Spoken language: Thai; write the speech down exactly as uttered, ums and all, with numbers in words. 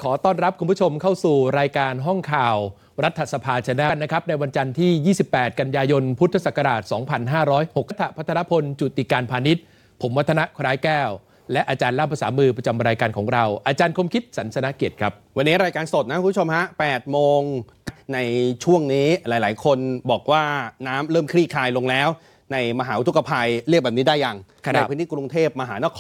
ขอต้อนรับคุณผู้ชมเข้าสู่รายการห้องข่าวรัฐสภาชนะนะครับในวันจันทร์ที่ ยี่สิบแปด กันยายน พุทธศักราช สองพันห้าร้อยหกสิบ พัฒนพล จุติการพาณิชย์ผมวัฒนะคล้ายแก้วและอาจารย์ล่ามภาษามือประจำรายการของเราอาจารย์คมคิดสันสนเกียรติครับวันนี้รายการสดนะคุณผู้ชมฮะ แปดโมงในช่วงนี้หลายๆคนบอกว่าน้ำเริ่มคลี่คลายลงแล้วในมหาอุทกภัยเรียกแบบนี้ได้ยังในพื้นที่กรุงเทพมหานค